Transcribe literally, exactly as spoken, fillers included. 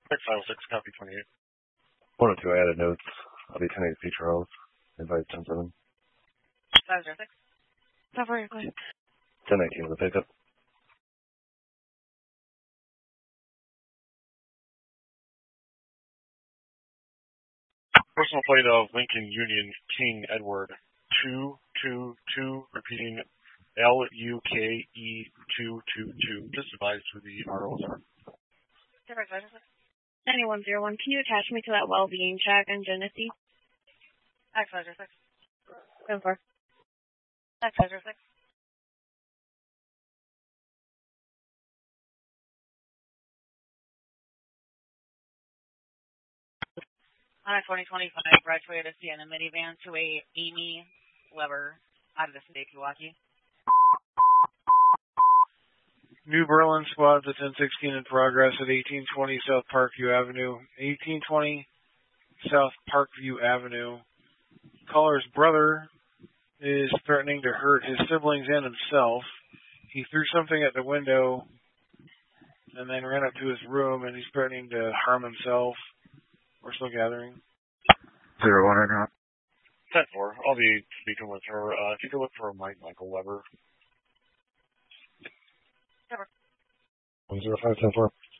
Six five six, copy twenty-eight. one oh two, I added notes. I'll be ten eight feature house. Invite ten seven. five zero six. Cover your claim. ten nineteen with a pickup. Personal plate of Lincoln Union King Edward two two two, repeating L U K E two two two. Just advised who the R Os are. ninety-one oh one, can you attach me to that well-being check on Genesee? X five zero six. seven four. X five zero six. On a twenty twenty-five Red Toyota Sienna minivan to a Amy Weber out of the city of Pewaukee. New Berlin squad to ten sixteen in progress at eighteen twenty South Parkview Avenue. eighteen twenty South Parkview Avenue. Caller's brother is threatening to hurt his siblings and himself. He threw something at the window and then ran up to his room, and he's threatening to harm himself. We're still gathering. Zero one right now. ten four. I'll be speaking with her. Uh, if you could look for Mike Michael Weber. one zero five ten four.